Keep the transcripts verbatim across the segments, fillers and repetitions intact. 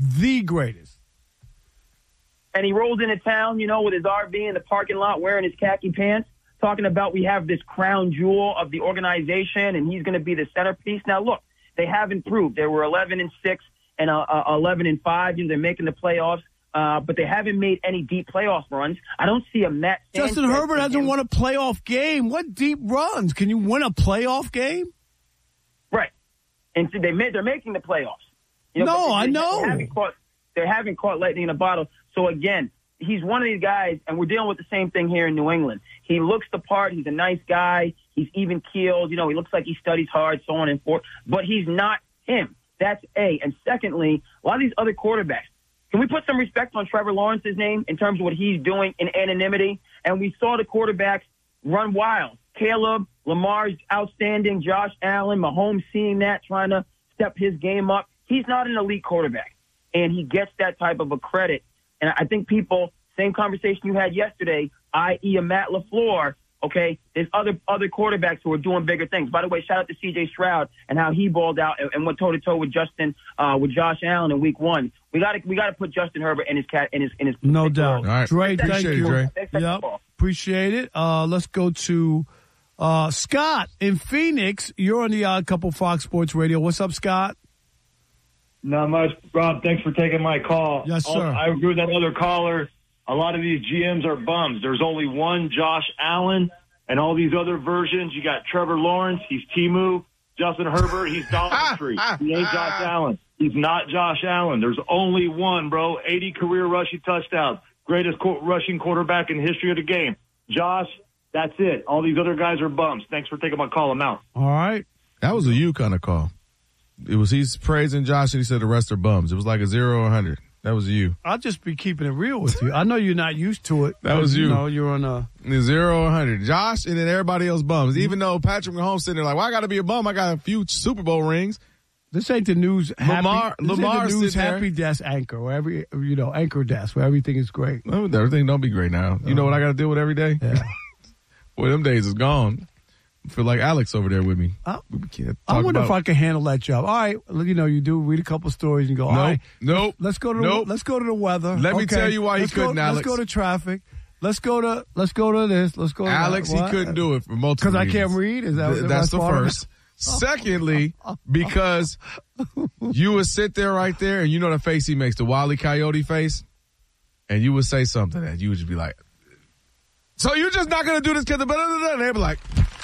The greatest. And he rolls into town, you know, with his R V in the parking lot wearing his khaki pants, talking about we have this crown jewel of the organization and he's going to be the centerpiece. Now, look, they have improved. They were eleven and six and uh, uh, eleven and five. You know, they're making the playoffs, uh, but they haven't made any deep playoff runs. I don't see a Matt Sanchez. Justin Herbert hasn't won a playoff game. What deep runs? Can you win a playoff game? Right. And so they made, they're making the playoffs. You know, no, they, I know. They haven't, caught, they haven't caught lightning in a bottle. So, again, he's one of these guys, and we're dealing with the same thing here in New England. He looks the part. He's a nice guy. He's even-keeled. You know, he looks like he studies hard, so on and forth. But he's not him. That's A. And secondly, a lot of these other quarterbacks, can we put some respect on Trevor Lawrence's name in terms of what he's doing in anonymity? And we saw the quarterbacks run wild. Caleb, Lamar's outstanding. Josh Allen, Mahomes seeing that, trying to step his game up. He's not an elite quarterback, and he gets that type of a credit. And I think people, same conversation you had yesterday, that is a Matt LaFleur, okay, there's other other quarterbacks who are doing bigger things. By the way, shout out to C J Stroud and how he balled out and, and went toe-to-toe with Justin, uh, with Josh Allen in week one. We got to we got to put Justin Herbert in his cat in his in his. No doubt. All right. Dre, thank Appreciate you. it, Dre. Yep. Appreciate it. Uh, let's go to uh, Scott in Phoenix. You're on the Odd Couple Fox Sports Radio. What's up, Scott? Not much, Rob. Thanks for taking my call. Yes, sir. Also, I agree with that other caller. A lot of these G Ms are bums. There's only one Josh Allen, and all these other versions. You got Trevor Lawrence. He's Temu. Justin Herbert. He's Dollar Tree. He ain't Josh Allen. He's not Josh Allen. There's only one, bro. eighty career rushing touchdowns. Greatest co- rushing quarterback in the history of the game. Josh, that's it. All these other guys are bums. Thanks for taking my call. I'm out. All right. That was a you kind of call. It was he's praising Josh and he said the rest are bums. It was like a zero or one hundred. That was you. I'll just be keeping it real with you. I know you're not used to it. That was you. You know, you're on a zero or one hundred. Josh and then everybody else bums. Even though Patrick Mahomes sitting there like, well, I got to be a bum. I got a few Super Bowl rings. This ain't the news. Lamar, happy, this Lamar ain't the news sitting there. happy desk anchor or every you know anchor desk where everything is great. Well, everything don't be great now. You know what I got to deal with every day? Yeah. Boy, them days is gone. I feel like Alex over there with me. I, we can't I talk wonder about if I can handle that job. All right, you know, you do read a couple stories and go, all Nope. right, Nope. let's go to Nope. the, let's go to the weather. Let me Okay. tell you why he let's go, couldn't, Alex. Let's go to traffic. Let's go to let's go to this. Let's go to Alex, that. he What? couldn't do it for multiple Because I reasons. can't read? Is that Th- am I That's the smart first. Secondly, because you would sit there right there and you know the face he makes, the Wile E. Coyote face, and you would say something and you would just be like, so you're just not going to do this because of blah, blah, blah. And they'd be like,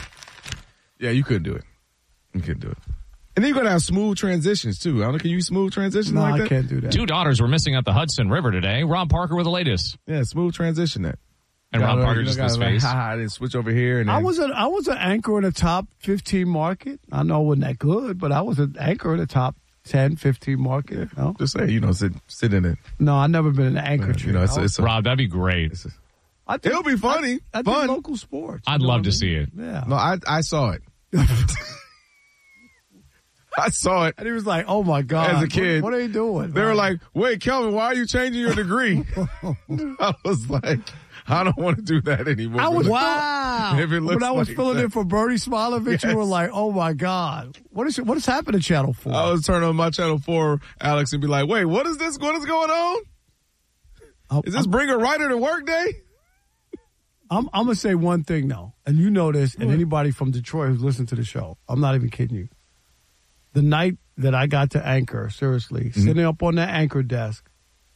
yeah, you couldn't do it. You couldn't do it. And then you're going to have smooth transitions, too. I don't know, can you smooth transitions No, like I that? can't do that. Two daughters were missing at the Hudson River today. Rob Parker with the latest. Yeah, smooth transition that. And Rob Gotta, Parker you know, just gotta his like, face. ha, ha, then switch over here. And I then, was an I was an anchor in the top fifteen market. I know it wasn't that good, but I was an anchor in the top ten, fifteen market. yeah, No, just say, you know, sit, sit in it. no, I never been an anchor. You know, it's, tree. it's a, Rob, that'd be great. it's a, I did, it'll be funny. I, I did Fun. local sports. I'd you know love what to I see mean? it. Yeah. No, I I saw it. I saw it. And he was like, "Oh my God!" As a kid. what, what are you doing? They were man? like, wait, Kelvin, why are you changing your degree? I was like, I don't want to do that anymore. I was wow. If it looks when I was like filling that. in for Bernie Smilovich, Yes. you were like, "Oh my God, what is what has happened to Channel Four?" I was turning on my Channel four, Alex, and be like, wait, what is this? What is going on? I'm, Is this I'm, bring a writer to work day? I'm, I'm gonna say one thing though, and you know this, and anybody from Detroit who's listened to the show, I'm not even kidding you. The night that I got to anchor, seriously, mm-hmm. sitting up on that anchor desk,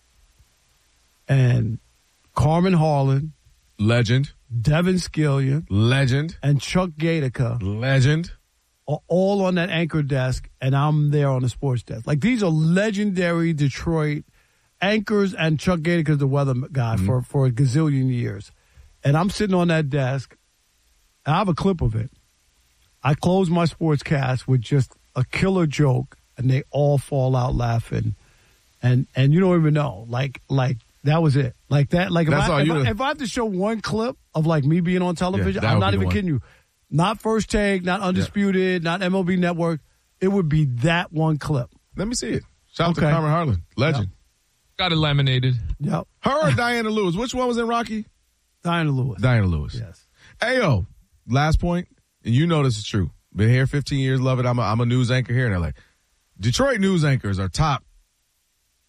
and Carmen Harlan, Legend. Devin Skillion, Legend. and Chuck Gatica Legend. are all on that anchor desk, and I'm there on the sports desk. Like, these are legendary Detroit anchors, and Chuck Gatica's the weather guy mm-hmm. for, for a gazillion years. And I'm sitting on that desk, and I have a clip of it. I close my sportscast with just a killer joke, and they all fall out laughing. And and you don't even know. Like, like that was it. Like that. Like if, That's I, all if, you I, know. if I have to show one clip of like me being on television, Yeah, that I'm would not be the even one. kidding you. Not First Take, not Undisputed, not M L B Network. It would be that one clip. Let me see it. Shout out Okay. to Carmen Harlan. Legend. Got eliminated. Yep. Her or Diana Lewis? Which one was in Rocky? Diana Lewis. Diana Lewis. Yes. Ayo, last point, and you know this is true. Been here fifteen years, love it. I'm a, I'm a news anchor here in L A. Detroit news anchors are top